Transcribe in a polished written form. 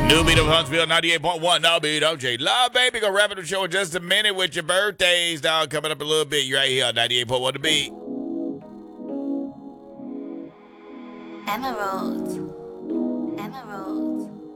New beat of Huntsville, 98.1. No beat of J Love, baby. Gonna wrap up the show in just a minute with your birthdays, dog. Coming up a little bit. You're right here on 98.1 The Beat. Emerald. Emerald.